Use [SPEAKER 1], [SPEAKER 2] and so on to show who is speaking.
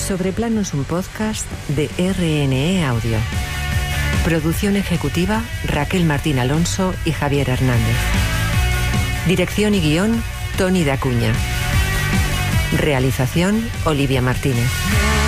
[SPEAKER 1] Sobreplano es un podcast de RNE Audio. Producción ejecutiva Raquel Martín Alonso y Javier Hernández. Dirección y guión Tony de Acuña. Realización Olivia Martínez.